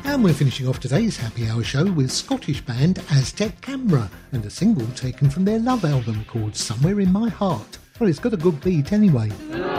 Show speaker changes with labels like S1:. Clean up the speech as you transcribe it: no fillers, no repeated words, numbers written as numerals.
S1: And we're finishing off today's Happy Hour show with Scottish band Aztec Camera and a single taken from their Love album called Somewhere in My Heart. Well, it's got a good beat anyway.